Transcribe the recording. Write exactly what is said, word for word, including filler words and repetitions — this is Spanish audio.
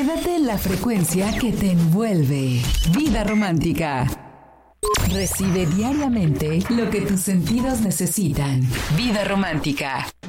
Quédate en la frecuencia que te envuelve. Vida romántica. Recibe diariamente lo que tus sentidos necesitan. Vida romántica.